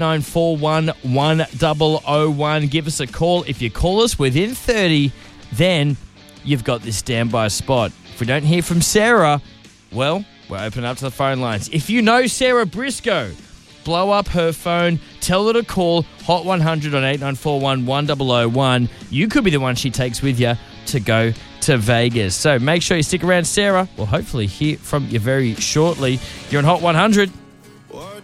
941 1001. Give us a call. If you call us within 30, then you've got this standby spot. If we don't hear from Sarah, well, we're opening up to the phone lines. If you know Sarah Briscoe, blow up her phone, tell her to call Hot 100 on 8941 1001. You could be the one she takes with you to go to Vegas. So make sure you stick around, Sarah. We'll hopefully hear from you very shortly. You're on Hot 100.